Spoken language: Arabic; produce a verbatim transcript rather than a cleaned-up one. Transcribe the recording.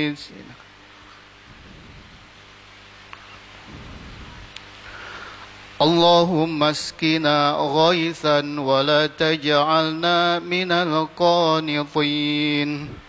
العزيز. اللهم اسقنا غيثا ولا تجعلنا من القانطين.